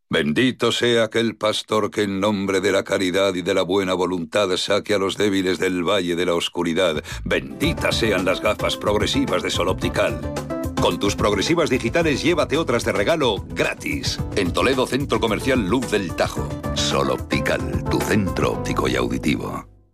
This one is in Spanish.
Bendito sea aquel pastor que en nombre de la caridad y de la buena voluntad saque a los débiles del valle de la oscuridad. Benditas sean las gafas progresivas de Sol Optical. Con tus progresivas digitales llévate otras de regalo gratis. En Toledo, Centro Comercial Luz del Tajo. Sol Optical, tu centro óptico y auditivo.